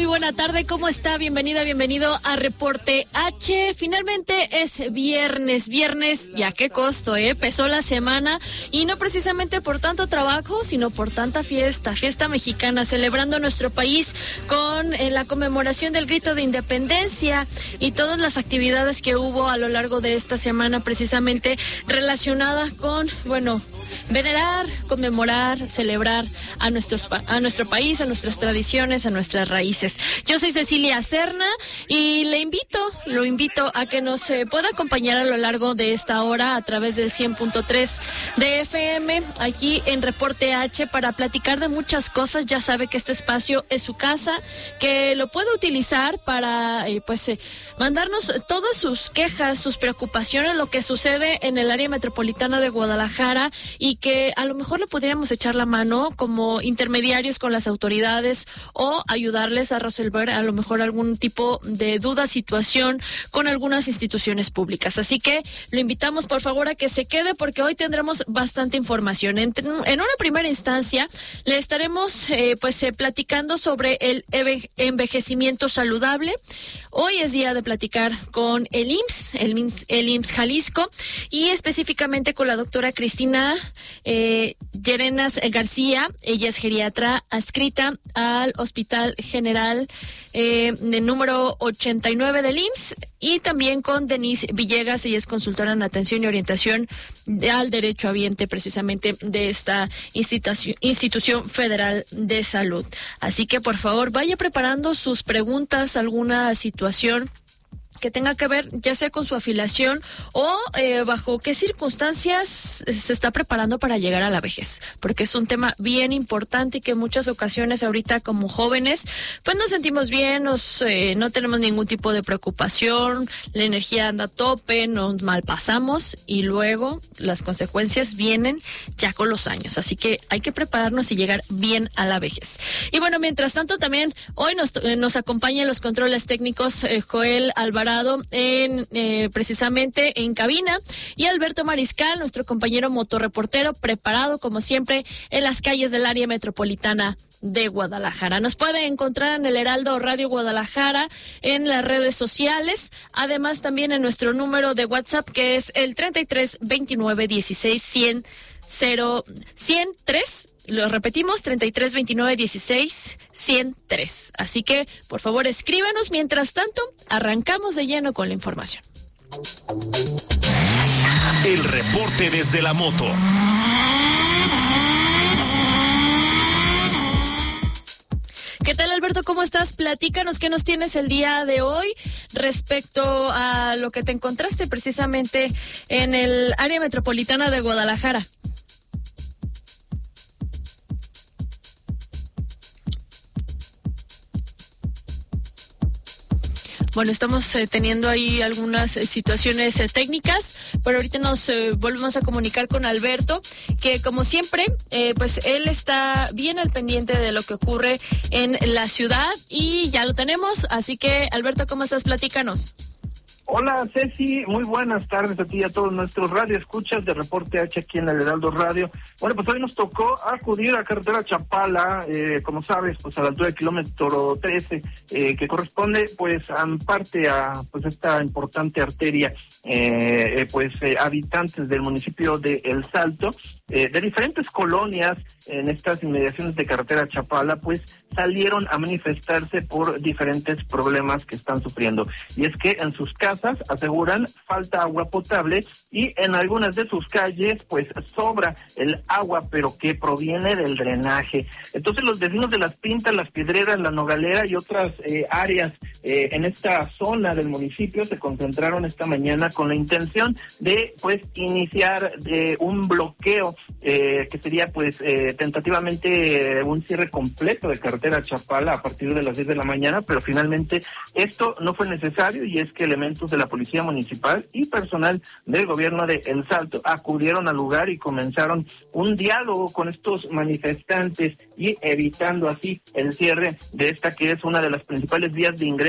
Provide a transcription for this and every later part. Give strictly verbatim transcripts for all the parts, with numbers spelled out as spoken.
Muy buena tarde, ¿cómo está? Bienvenida, bienvenido a Reporte H. Finalmente es viernes, viernes, ¿y a qué costo, eh? Empezó la semana y no precisamente por tanto trabajo, sino por tanta fiesta, fiesta mexicana, celebrando nuestro país con eh, la conmemoración del grito de independencia y todas las actividades que hubo a lo largo de esta semana precisamente relacionadas con, bueno, venerar, conmemorar, celebrar a nuestros a nuestro país, a nuestras tradiciones, a nuestras raíces. Yo soy Cecilia Serna y le invito, lo invito a que nos eh, pueda acompañar a lo largo de esta hora a través del cien punto tres de F M aquí en Reporte H para platicar de muchas cosas. Ya sabe que este espacio es su casa, que lo puede utilizar para eh, pues eh, mandarnos todas sus quejas, sus preocupaciones, lo que sucede en el área metropolitana de Guadalajara, y que a lo mejor le pudiéramos echar la mano como intermediarios con las autoridades o ayudarles a resolver a lo mejor algún tipo de duda, situación con algunas instituciones públicas. Así que lo invitamos por favor a que se quede porque hoy tendremos bastante información. En, en una primera instancia le estaremos eh, pues eh, platicando sobre el envejecimiento saludable. Hoy es día de platicar con el I M S S, el I M S S, el I M S S Jalisco, y específicamente con la doctora Cristina Eh, Llerenas García. Ella es geriatra adscrita al Hospital General eh, de número ochenta y nueve del I M S S, y también con Denise Villegas. Ella es consultora en atención y orientación de, al derecho habiente precisamente de esta institución, institución federal de salud. Así que por favor vaya preparando sus preguntas, alguna situación que tenga que ver ya sea con su afiliación o eh, bajo qué circunstancias se está preparando para llegar a la vejez, porque es un tema bien importante y que en muchas ocasiones ahorita como jóvenes pues nos sentimos bien, nos, eh, no tenemos ningún tipo de preocupación, la energía anda a tope, nos malpasamos y luego las consecuencias vienen ya con los años, así que hay que prepararnos y llegar bien a la vejez. Y bueno, mientras tanto también hoy nos, eh, nos acompaña en los controles técnicos eh, Joel Alvarado en eh, precisamente en cabina, y Alberto Mariscal, nuestro compañero motorreportero, preparado como siempre en las calles del área metropolitana de Guadalajara. Nos puede encontrar en el Heraldo Radio Guadalajara, en las redes sociales, además también en nuestro número de WhatsApp que es el treinta y tres veintinueve dieciséis cien cero cien tres. Lo repetimos, treinta y tres veintinueve dieciséis ciento tres. Así que, por favor, escríbanos. Mientras tanto, arrancamos de lleno con la información. El reporte desde la moto. ¿Qué tal, Alberto? ¿Cómo estás? Platícanos qué nos tienes el día de hoy respecto a lo que te encontraste precisamente en el área metropolitana de Guadalajara. Bueno, estamos eh, teniendo ahí algunas eh, situaciones eh, técnicas, pero ahorita nos eh, volvemos a comunicar con Alberto, que como siempre, eh, pues él está bien al pendiente de lo que ocurre en la ciudad y ya lo tenemos. Así que, Alberto, ¿cómo estás? Platícanos. Hola, Ceci, muy buenas tardes a ti y a todos nuestros radioescuchas de Reporte H aquí en el Heraldo Radio. Bueno, pues hoy nos tocó acudir a carretera Chapala, eh, como sabes, pues a la altura del kilómetro trece, eh, que corresponde pues en parte a pues esta importante arteria, eh, eh, pues eh, habitantes del municipio de El Salto, eh, de diferentes colonias en estas inmediaciones de carretera Chapala, pues salieron a manifestarse por diferentes problemas que están sufriendo. Y es que en sus casas aseguran falta agua potable y en algunas de sus calles pues sobra el agua, pero que proviene del drenaje. Entonces los vecinos de Las Pintas, Las Piedreras, La Nogalera y otras eh, áreas eh, en esta zona del municipio se concentraron esta mañana con la intención de pues iniciar eh, un bloqueo eh, que sería pues eh, tentativamente eh, un cierre completo de carretera Chapala a partir de las diez de la mañana, pero finalmente esto no fue necesario, y es que elementos de la Policía Municipal y personal del gobierno de El Salto acudieron al lugar y comenzaron un diálogo con estos manifestantes y evitando así el cierre de esta que es una de las principales vías de ingreso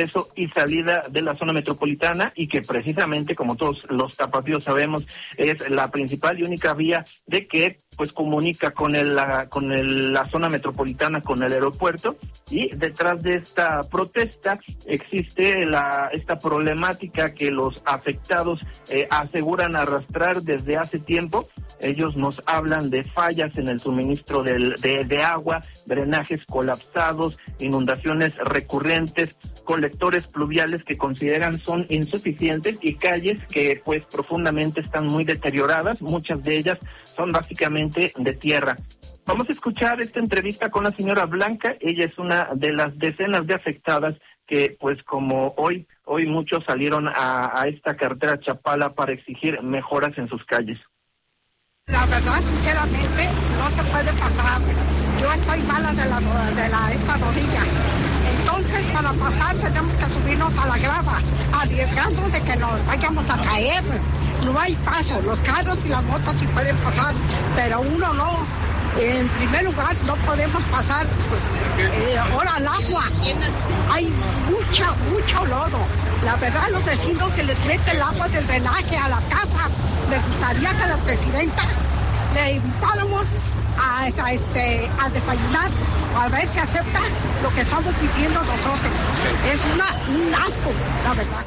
ingreso y salida de la zona metropolitana y que precisamente, como todos los tapatíos sabemos, es la principal y única vía de que pues comunica con el, la, con el, la zona metropolitana, con el aeropuerto. Y detrás de esta protesta existe la esta problemática que los afectados eh, aseguran arrastrar desde hace tiempo. Ellos nos hablan de fallas en el suministro del, de, de agua, drenajes colapsados, inundaciones recurrentes, colectores pluviales que consideran son insuficientes y calles que pues profundamente están muy deterioradas. Muchas de ellas son básicamente de tierra. Vamos a escuchar esta entrevista con la señora Blanca. Ella es una de las decenas de afectadas que pues como hoy hoy muchos salieron a, a esta carretera Chapala para exigir mejoras en sus calles. La verdad, sinceramente, no se puede pasar. Yo estoy mala de la de la esta rodilla. Entonces, para pasar tenemos que subirnos a la grava, arriesgando de que nos vayamos a caer. No hay paso. Los carros y las motos sí pueden pasar, pero uno no. En primer lugar, no podemos pasar, pues, eh, ahora al agua. Hay mucha, mucho lodo. La verdad, a los vecinos se les mete el agua del drenaje a las casas. Me gustaría que la presidenta le invitáramos a, a, este, a desayunar, a ver si acepta lo que estamos viviendo nosotros. Es una, un asco, la verdad.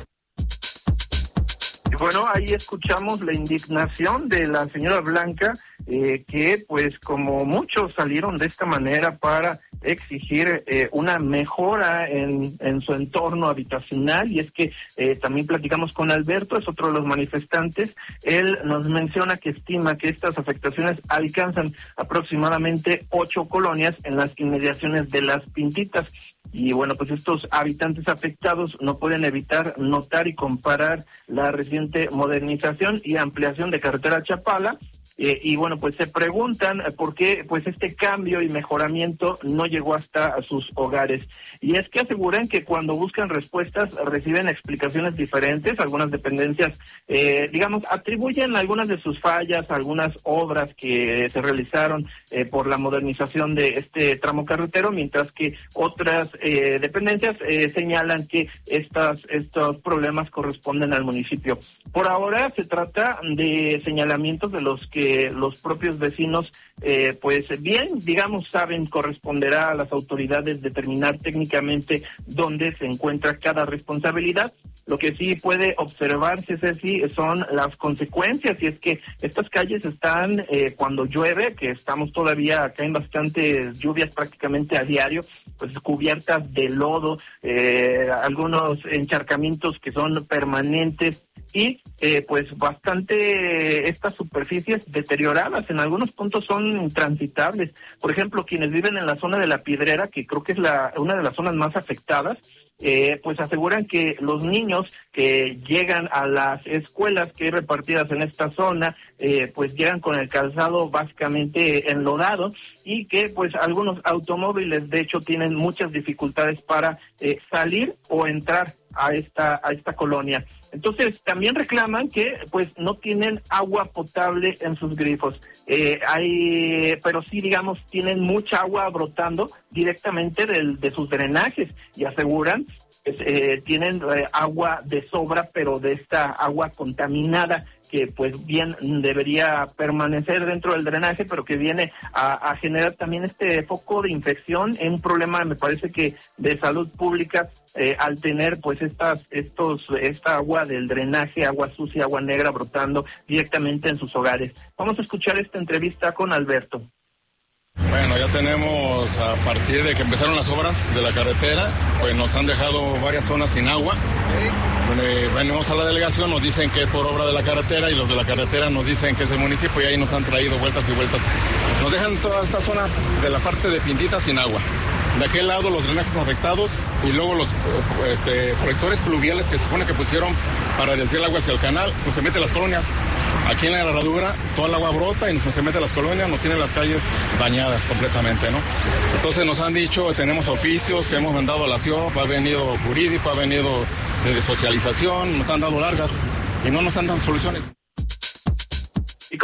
Bueno, ahí escuchamos la indignación de la señora Blanca, eh, que pues como muchos salieron de esta manera para exigir eh, una mejora en, en su entorno habitacional. Y es que eh, también platicamos con Alberto, es otro de los manifestantes. Él nos menciona que estima que estas afectaciones alcanzan aproximadamente ocho colonias en las inmediaciones de Las Pintitas. Y bueno, pues estos habitantes afectados no pueden evitar notar y comparar la reciente modernización y ampliación de carretera Chapala. Eh, y bueno, pues se preguntan por qué pues este cambio y mejoramiento no llegó hasta sus hogares. Y es que aseguran que cuando buscan respuestas reciben explicaciones diferentes. Algunas dependencias, eh, digamos, atribuyen algunas de sus fallas, algunas obras que se realizaron eh, por la modernización de este tramo carretero, mientras que otras eh, dependencias eh, señalan que estas, estos problemas corresponden al municipio. Por ahora se trata de señalamientos de los que los propios vecinos, eh, pues bien, digamos, saben, corresponderá a las autoridades determinar técnicamente dónde se encuentra cada responsabilidad. Lo que sí puede observarse, Ceci, son las consecuencias, y es que estas calles están, eh, cuando llueve, que estamos todavía acá en bastantes lluvias prácticamente a diario, pues cubiertas de lodo, eh, algunos encharcamientos que son permanentes, y eh, pues bastante estas superficies deterioradas, en algunos puntos son intransitables. Por ejemplo, quienes viven en la zona de La Piedrera, que creo que es la una de las zonas más afectadas, eh, pues aseguran que los niños que llegan a las escuelas que hay repartidas en esta zona, eh, pues llegan con el calzado básicamente enlodado, y que pues algunos automóviles de hecho tienen muchas dificultades para eh, salir o entrar a esta a esta colonia. Entonces también reclaman que pues no tienen agua potable en sus grifos. Eh, hay, pero sí, digamos, tienen mucha agua brotando directamente del, de sus drenajes, y aseguran que eh, tienen eh, agua de sobra, pero de esta agua contaminada que pues bien debería permanecer dentro del drenaje, pero que viene a, a generar también este foco de infección, un problema, me parece que de salud pública, eh, al tener pues estas estos esta agua del drenaje, agua sucia, agua negra brotando directamente en sus hogares. Vamos a escuchar esta entrevista con Alberto. Bueno, ya tenemos, a partir de que empezaron las obras de la carretera, pues nos han dejado varias zonas sin agua. Eh, venimos a la delegación, nos dicen que es por obra de la carretera, y los de la carretera nos dicen que es el municipio, y ahí nos han traído vueltas y vueltas. Nos dejan toda esta zona de la parte de Pintitas sin agua. De aquel lado los drenajes afectados, y luego los este, colectores pluviales que se supone que pusieron para desviar el agua hacia el canal, pues se mete a las colonias. Aquí en la herradura todo el agua brota y nos, se mete a las colonias, nos tiene las calles pues, dañadas completamente, ¿no? Entonces nos han dicho, tenemos oficios que hemos mandado a la C I O P, ha venido jurídico, ha venido de socialización, nos han dado largas y no nos han dado soluciones. Y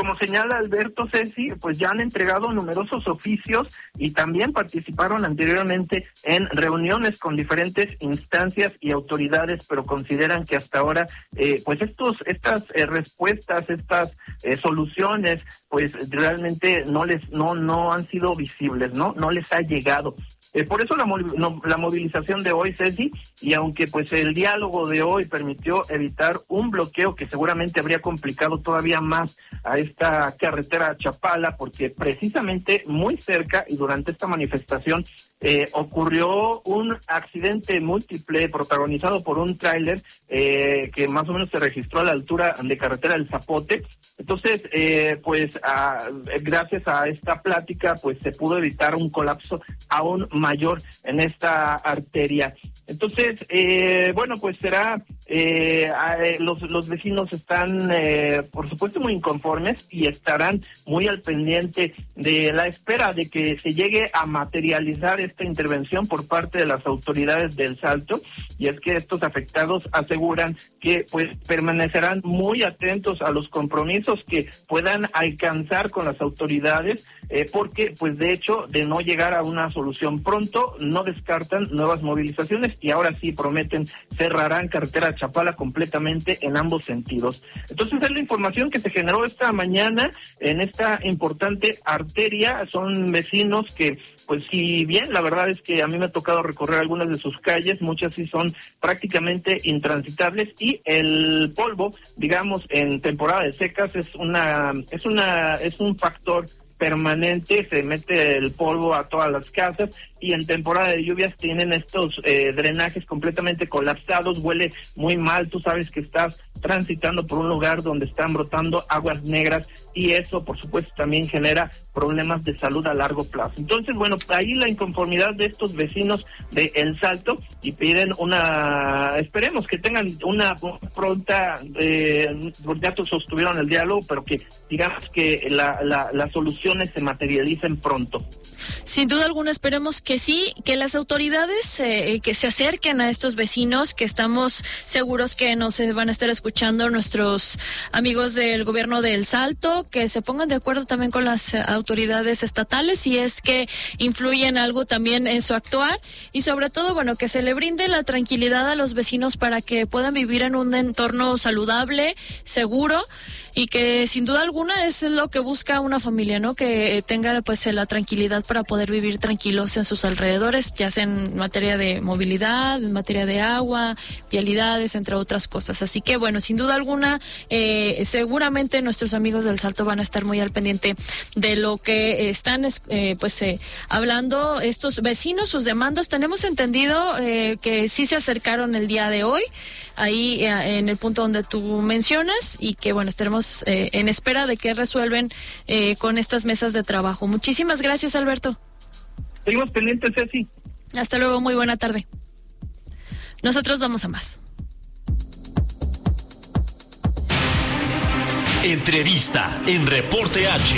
como señala Alberto, Ceci, pues ya han entregado numerosos oficios y también participaron anteriormente en reuniones con diferentes instancias y autoridades, pero consideran que hasta ahora, eh, pues estos, estas eh, respuestas, estas eh, soluciones, pues realmente no les, no, no han sido visibles, no, no les ha llegado. Eh, por eso la, no, la movilización de hoy, Ceci, y aunque pues el diálogo de hoy permitió evitar un bloqueo que seguramente habría complicado todavía más a esta carretera Chapala, porque precisamente muy cerca y durante esta manifestación eh, ocurrió un accidente múltiple protagonizado por un tráiler eh, que más o menos se registró a la altura de carretera del Zapote. Entonces, eh, pues a, gracias a esta plática, pues se pudo evitar un colapso aún mayor en esta arteria. Entonces, eh, bueno, pues será, eh, los, los vecinos están, eh, por supuesto, muy inconformes y estarán muy al pendiente de la espera de que se llegue a materializar esta intervención por parte de las autoridades del Salto, y es que estos afectados aseguran que pues permanecerán muy atentos a los compromisos que puedan alcanzar con las autoridades, eh, porque pues de hecho, de no llegar a una solución pronto, no descartan nuevas movilizaciones y ahora sí prometen cerrarán carretera Chapala completamente en ambos sentidos. Entonces es la información que se generó esta mañana en esta importante arteria. Son vecinos que, pues si bien la verdad es que a mí me ha tocado recorrer algunas de sus calles, muchas sí son prácticamente intransitables, y el polvo, digamos, en temporada de secas es una, es una, es un factor permanente, se mete el polvo a todas las casas, y en temporada de lluvias tienen estos eh, drenajes completamente colapsados, huele muy mal, tú sabes que estás transitando por un lugar donde están brotando aguas negras, y eso por supuesto también genera problemas de salud a largo plazo. Entonces, bueno, ahí la inconformidad de estos vecinos de El Salto, y piden una, esperemos que tengan una pronta, eh, ya sostuvieron el diálogo, pero que digamos que la, la, las soluciones se materialicen pronto. Sin duda alguna, esperemos que sí, que las autoridades eh, que se acerquen a estos vecinos, que estamos seguros que nos van a estar escuchando nuestros amigos del gobierno de El Salto, que se pongan de acuerdo también con las autoridades estatales si es que influyen algo también en su actuar, y sobre todo, bueno, que se le brinde la tranquilidad a los vecinos para que puedan vivir en un entorno saludable, seguro, y que sin duda alguna es lo que busca una familia, ¿no? Que tenga pues la tranquilidad para poder vivir tranquilos en sus alrededores, ya sea en materia de movilidad, en materia de agua, vialidades, entre otras cosas. Así que bueno, sin duda alguna, eh, seguramente nuestros amigos del Salto van a estar muy al pendiente de lo que están eh, pues eh, hablando estos vecinos, sus demandas. Tenemos entendido eh, que sí se acercaron el día de hoy, ahí eh, en el punto donde tú mencionas, y que bueno, estaremos eh, en espera de que resuelven eh, con estas mesas de trabajo. Muchísimas gracias, Alberto. Seguimos pendientes, Ceci. Hasta luego, muy buena tarde. Nosotros vamos a más. Entrevista en Reporte H.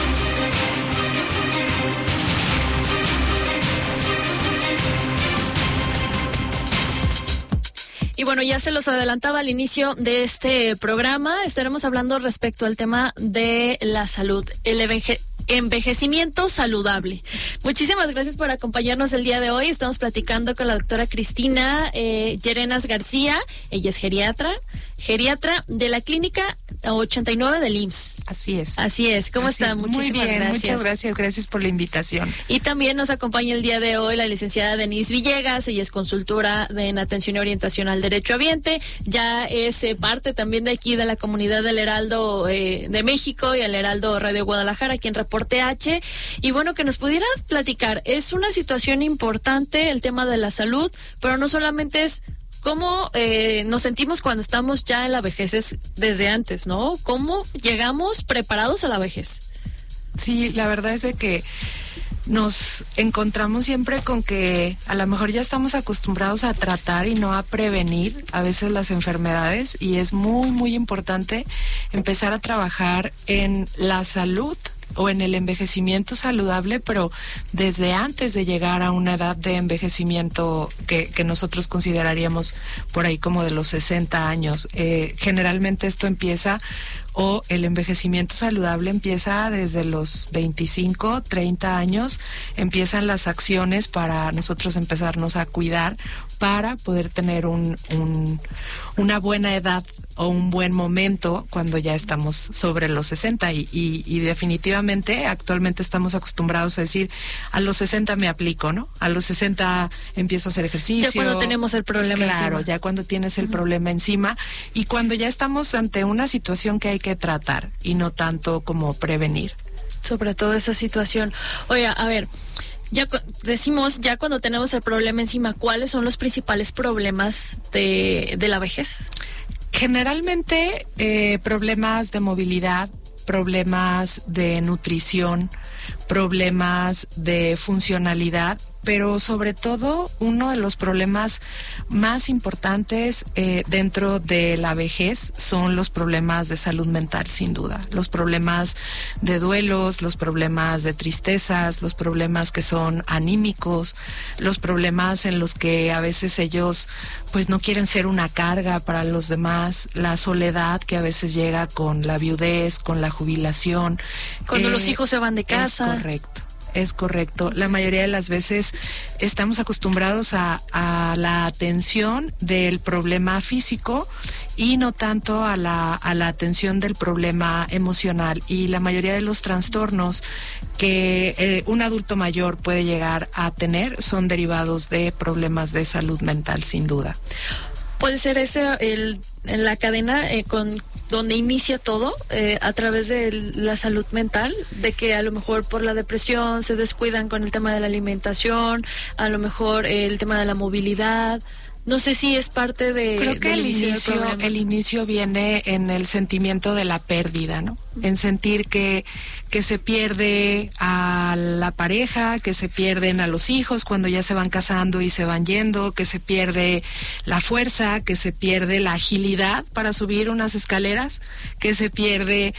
Y bueno, ya se los adelantaba al inicio de este programa, estaremos hablando respecto al tema de la salud, el enveje- envejecimiento saludable. Muchísimas gracias por acompañarnos el día de hoy. Estamos platicando con la doctora Cristina eh, Llerenas García. Ella es geriatra, geriatra de la clínica ochenta y nueve del I M S S. Así es. Así es. ¿Cómo Así está? es. Muchísimas Muy bien, gracias. muchas gracias. Gracias por la invitación. Y también nos acompaña el día de hoy la licenciada Denise Villegas. Ella es consultora de, en atención y orientación al derecho habiente. Ya es eh, parte también de aquí de la comunidad del Heraldo eh, de México y el Heraldo Radio Guadalajara, aquí en Reporte H. Y bueno, que nos pudiera platicar. Es una situación importante el tema de la salud, pero no solamente es cómo eh, nos sentimos cuando estamos ya en la vejez, es desde antes, ¿no? ¿Cómo llegamos preparados a la vejez? Sí, la verdad es de que nos encontramos siempre con que a lo mejor ya estamos acostumbrados a tratar y no a prevenir a veces las enfermedades, y es muy, muy importante empezar a trabajar en la salud o en el envejecimiento saludable, pero desde antes de llegar a una edad de envejecimiento que, que nosotros consideraríamos por ahí como de los sesenta años. Eh, generalmente esto empieza o el envejecimiento saludable empieza desde los veinticinco, treinta años, empiezan las acciones para nosotros empezarnos a cuidar para poder tener un, un, una buena edad o un buen momento cuando ya estamos sobre los sesenta y, y, y definitivamente actualmente estamos acostumbrados a decir a los sesenta me aplico, ¿no? A los sesenta empiezo a hacer ejercicio. Ya cuando tenemos el problema claro, encima. Claro, ya cuando tienes el uh-huh. problema encima y cuando ya estamos ante una situación que hay que tratar y no tanto como prevenir. Sobre todo esa situación. Oye, a ver, ya decimos, ya cuando tenemos el problema encima, ¿cuáles son los principales problemas de, de la vejez? Generalmente eh, problemas de movilidad, problemas de nutrición, problemas de funcionalidad, pero sobre todo uno de los problemas más importantes eh, dentro de la vejez son los problemas de salud mental, sin duda. Los problemas de duelos, los problemas de tristezas, los problemas que son anímicos, los problemas en los que a veces ellos pues no quieren ser una carga para los demás, la soledad que a veces llega con la viudez, con la jubilación. Cuando eh, los hijos se van de casa. Es correcto. Es correcto. La mayoría de las veces estamos acostumbrados a, a la atención del problema físico y no tanto a la, a la atención del problema emocional. Y la mayoría de los trastornos que eh, un adulto mayor puede llegar a tener son derivados de problemas de salud mental, sin duda. Puede ser ese el, en la cadena eh, con donde inicia todo eh, a través de la salud mental, de que a lo mejor por la depresión se descuidan con el tema de la alimentación, a lo mejor eh, el tema de la movilidad. No sé si es parte de... Creo que el inicio, el inicio viene en el sentimiento de la pérdida, ¿no? En sentir que, que se pierde a la pareja, que se pierden a los hijos cuando ya se van casando y se van yendo, que se pierde la fuerza, que se pierde la agilidad para subir unas escaleras, que se pierde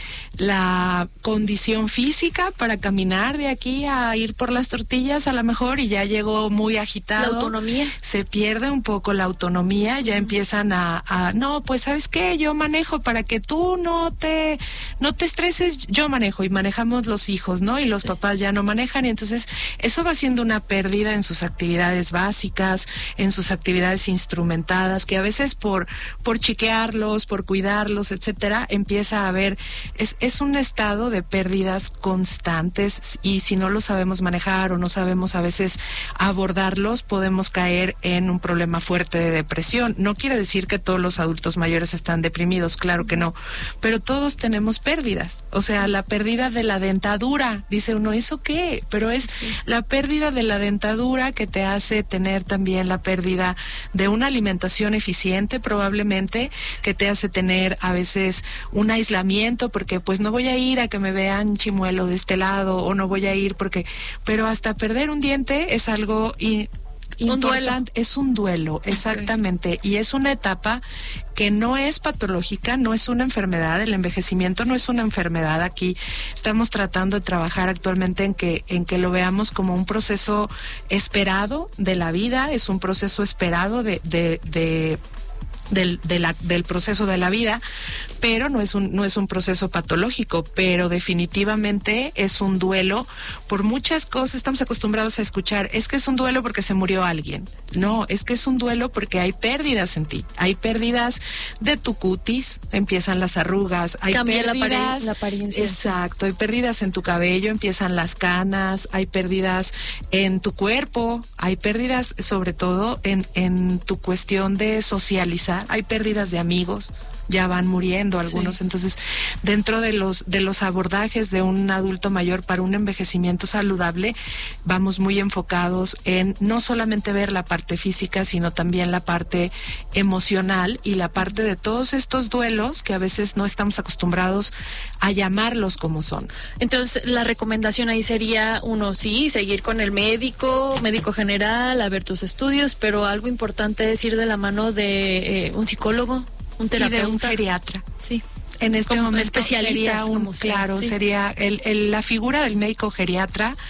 la condición física para caminar de aquí a ir por las tortillas a lo mejor y ya llegó muy agitado. La autonomía. Se pierde un poco la autonomía, ya uh-huh. empiezan a, a, no, pues ¿sabes qué? Yo manejo para que tú no te, no te estreses, yo manejo y manejamos los hijos, ¿no? Y los sí. papás ya no manejan y entonces eso va siendo una pérdida en sus actividades básicas, en sus actividades instrumentadas, que a veces por, por chiquearlos, por cuidarlos, etcétera, empieza a haber, es, es un estado de pérdidas constantes y si no lo sabemos manejar o no sabemos a veces abordarlos, podemos caer en un problema fuerte de depresión. No quiere decir que todos los adultos mayores están deprimidos, claro que no, pero todos tenemos pérdidas, o sea, la pérdida de la dentadura, dice uno, ¿eso qué? Pero es sí. la pérdida de la dentadura que te hace tener también la pérdida de una alimentación eficiente probablemente, que te hace tener a veces un aislamiento porque pues no voy a ir a que me vean chimuelo de este lado o no voy a ir porque, pero hasta perder un diente es algo y importante, es un duelo, exactamente, okay. Y es una etapa que no es patológica, no es una enfermedad, el envejecimiento no es una enfermedad. Aquí estamos tratando de trabajar actualmente en que, en que lo veamos como un proceso esperado de la vida, es un proceso esperado de, de, de Del, de la, del proceso de la vida, pero no es un no es un proceso patológico, pero definitivamente es un duelo por muchas cosas. Estamos acostumbrados a escuchar, es que es un duelo porque se murió alguien. No, es que es un duelo porque hay pérdidas en ti, hay pérdidas de tu cutis, empiezan las arrugas, hay Cambia pérdidas, la, apare- la apariencia. Exacto, hay pérdidas en tu cabello, empiezan las canas, hay pérdidas en tu cuerpo, hay pérdidas sobre todo en, en tu cuestión de socializar. Hay pérdidas de amigos, ya van muriendo algunos, sí. Entonces dentro de los de los abordajes de un adulto mayor para un envejecimiento saludable vamos muy enfocados en no solamente ver la parte física, sino también la parte emocional y la parte de todos estos duelos que a veces no estamos acostumbrados a llamarlos como son. Entonces la recomendación ahí sería uno, sí, seguir con el médico, médico general, a ver tus estudios, pero algo importante es ir de la mano de eh, un psicólogo, un terapeuta. Y de un geriatra. Sí. En este como momento sería un, como claro, sea, sí. sería el, el, la figura del médico geriatra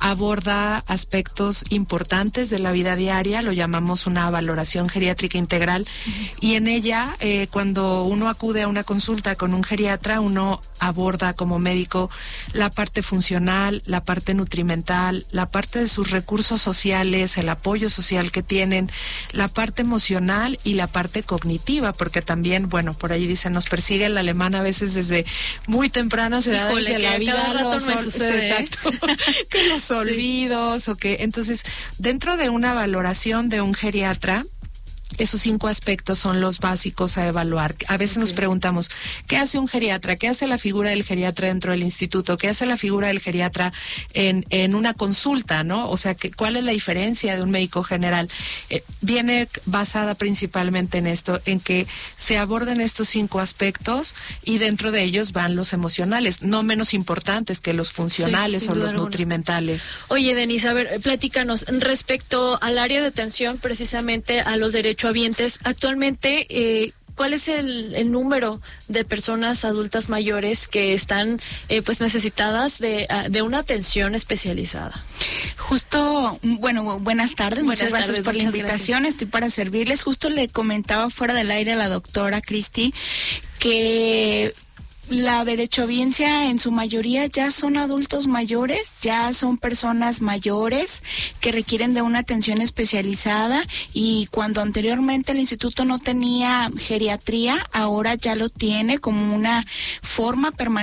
aborda aspectos importantes de la vida diaria, lo llamamos una valoración geriátrica integral, uh-huh. y en ella, eh, cuando uno acude a una consulta con un geriatra, uno aborda como médico la parte funcional, la parte nutrimental, la parte de sus recursos sociales, el apoyo social que tienen, la parte emocional y la parte cognitiva, porque también, bueno, por ahí dicen, nos persigue el alemán a veces desde muy tempranas edades de la vida. Cada rato los, me sucede, exacto, que los olvidos, sí. o que, entonces, dentro de una valoración de un geriatra, esos cinco aspectos son los básicos a evaluar. A veces okay. nos preguntamos, ¿qué hace un geriatra? ¿Qué hace la figura del geriatra dentro del instituto? ¿Qué hace la figura del geriatra en, en una consulta, no? O sea, que, ¿cuál es la diferencia de un médico general? Eh, viene basada principalmente en esto, en que se aborden estos cinco aspectos y dentro de ellos van los emocionales, no menos importantes que los funcionales sí, o los alguna. nutrimentales. Oye, Denise, a ver, platícanos, respecto al área de atención precisamente a los derechos habientes, actualmente, eh, ¿cuál es el, el número de personas adultas mayores que están eh, pues necesitadas de, de una atención especializada? Justo, bueno, buenas tardes, buenas muchas gracias tardes, por la invitación, gracias. Estoy para servirles. Justo le comentaba fuera del aire a la doctora Cristi que la derechohabiencia en su mayoría ya son adultos mayores, ya son personas mayores que requieren de una atención especializada, y cuando anteriormente el instituto no tenía geriatría, ahora ya lo tiene como una forma permanente